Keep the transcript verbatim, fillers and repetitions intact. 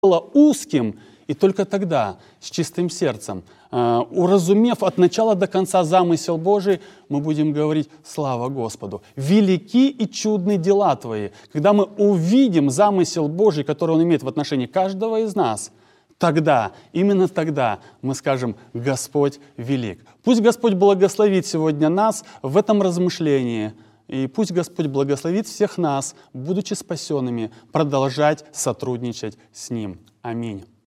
было узким, и только тогда, с чистым сердцем, уразумев от начала до конца замысел Божий, мы будем говорить: слава Господу! Велики и чудны дела Твои. Когда мы увидим замысел Божий, который Он имеет в отношении каждого из нас, тогда, именно тогда мы скажем: Господь велик. Пусть Господь благословит сегодня нас в этом размышлении, и пусть Господь благословит всех нас, будучи спасенными, продолжать сотрудничать с Ним. Аминь.